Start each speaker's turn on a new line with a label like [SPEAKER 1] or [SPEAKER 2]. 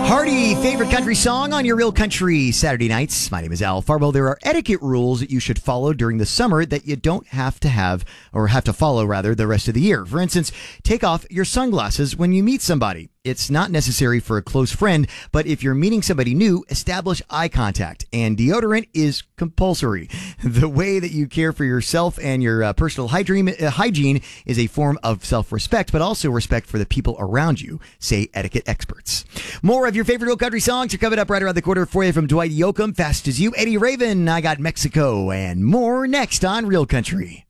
[SPEAKER 1] Hearty favorite country song on your Real Country Saturday nights. My name is Al Farwell. There are etiquette rules that you should follow during the summer that you don't have to follow the rest of the year. For instance, take off your sunglasses when you meet somebody. It's not necessary for a close friend, but if you're meeting somebody new, establish eye contact. And deodorant is compulsory. The way that you care for yourself and your personal hygiene is a form of self-respect, but also respect for the people around you, say etiquette experts. More of your favorite Real Country songs are coming up right around the corner for you from Dwight Yoakam, Fast as You, Eddie Raven, I Got Mexico, and more next on Real Country.